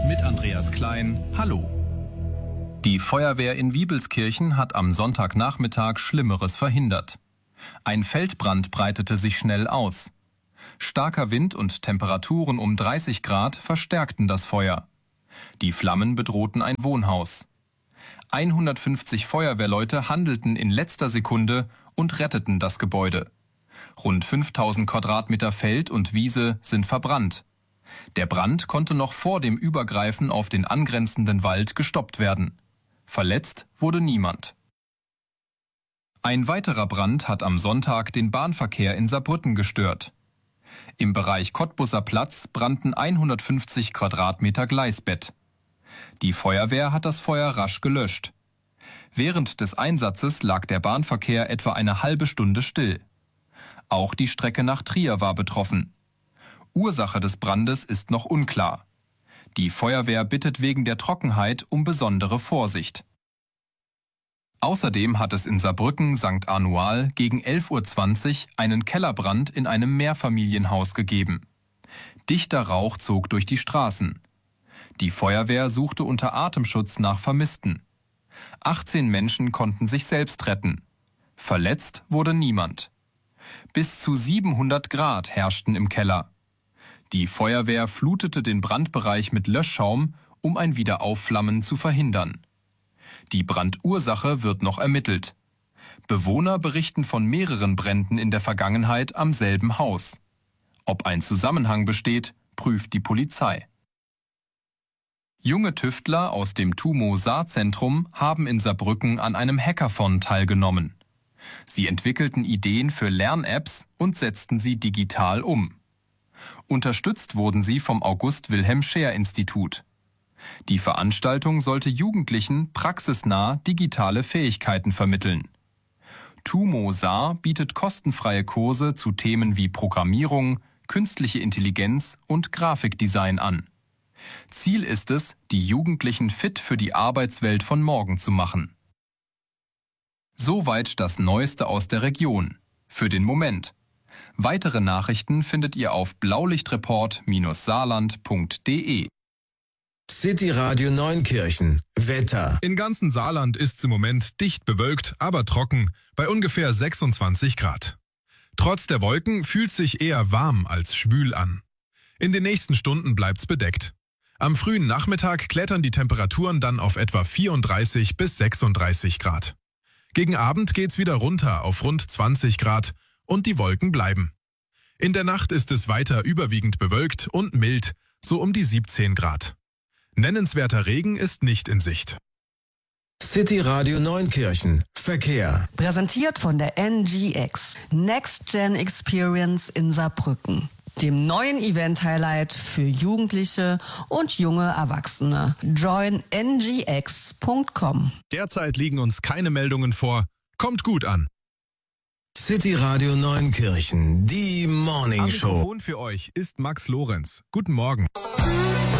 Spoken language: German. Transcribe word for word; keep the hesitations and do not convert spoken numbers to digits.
mit Andreas Klein. Hallo. Die Feuerwehr in Wiebelskirchen hat am Sonntagnachmittag Schlimmeres verhindert. Ein Feldbrand breitete sich schnell aus. Starker Wind und Temperaturen um dreißig Grad verstärkten das Feuer. Die Flammen bedrohten ein Wohnhaus. hundertfünfzig Feuerwehrleute handelten in letzter Sekunde und retteten das Gebäude. Rund fünftausend Quadratmeter Feld und Wiese sind verbrannt. Der Brand konnte noch vor dem Übergreifen auf den angrenzenden Wald gestoppt werden. Verletzt wurde niemand. Ein weiterer Brand hat am Sonntag den Bahnverkehr in Saarbrücken gestört. Im Bereich Cottbuser Platz brannten hundertfünfzig Quadratmeter Gleisbett. Die Feuerwehr hat das Feuer rasch gelöscht. Während des Einsatzes lag der Bahnverkehr etwa eine halbe Stunde still. Auch die Strecke nach Trier war betroffen. Ursache des Brandes ist noch unklar. Die Feuerwehr bittet wegen der Trockenheit um besondere Vorsicht. Außerdem hat es in Saarbrücken Sankt Anual gegen elf Uhr zwanzig einen Kellerbrand in einem Mehrfamilienhaus gegeben. Dichter Rauch zog durch die Straßen. Die Feuerwehr suchte unter Atemschutz nach Vermissten. achtzehn Menschen konnten sich selbst retten. Verletzt wurde niemand. Bis zu siebenhundert Grad herrschten im Keller. Die Feuerwehr flutete den Brandbereich mit Löschschaum, um ein Wiederaufflammen zu verhindern. Die Brandursache wird noch ermittelt. Bewohner berichten von mehreren Bränden in der Vergangenheit am selben Haus. Ob ein Zusammenhang besteht, prüft die Polizei. Junge Tüftler aus dem TUMO-Saarzentrum haben in Saarbrücken an einem Hackathon teilgenommen. Sie entwickelten Ideen für Lern-Apps und setzten sie digital um. Unterstützt wurden sie vom August-Wilhelm-Scheer-Institut. Die Veranstaltung sollte Jugendlichen praxisnah digitale Fähigkeiten vermitteln. TUMO Saar bietet kostenfreie Kurse zu Themen wie Programmierung, künstliche Intelligenz und Grafikdesign an. Ziel ist es, die Jugendlichen fit für die Arbeitswelt von morgen zu machen. Soweit das Neueste aus der Region. Für den Moment. Weitere Nachrichten findet ihr auf blaulichtreport Saarland punkt de. City Radio Neunkirchen. Wetter. Im ganzen Saarland ist es im Moment dicht bewölkt, aber trocken, bei ungefähr sechsundzwanzig Grad. Trotz der Wolken fühlt sich eher warm als schwül an. In den nächsten Stunden bleibt's bedeckt. Am frühen Nachmittag klettern die Temperaturen dann auf etwa vierunddreißig bis sechsunddreißig Grad. Gegen Abend geht's wieder runter auf rund zwanzig Grad und die Wolken bleiben. In der Nacht ist es weiter überwiegend bewölkt und mild, so um die siebzehn Grad. Nennenswerter Regen ist nicht in Sicht. City Radio Neunkirchen. Verkehr. Präsentiert von der N G X. Next Gen Experience in Saarbrücken. Dem neuen Event-Highlight für Jugendliche und junge Erwachsene. join n g x punkt com. Derzeit liegen uns keine Meldungen vor. Kommt gut an. City Radio Neunkirchen. Die Morning Am Show. Mikrofon für euch ist Max Lorenz. Guten Morgen.